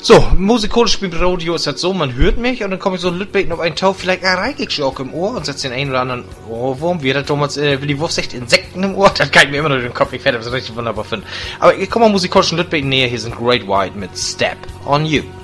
So, musikalisch beim Radio ist das so, man hört mich und dann komme ich so Lütbeten auf einen Tau, vielleicht erreiche ich auch im Ohr und setze den einen oder anderen Ohrwurm, wie das damals Willi Wurf sagt, Insekten im Ohr, das kann ich mir immer noch den Kopf nicht fertig, was ich richtig wunderbar finde. Aber ich komme mal musikalisch in Lütbeten näher, hier sind Great White mit Step on You.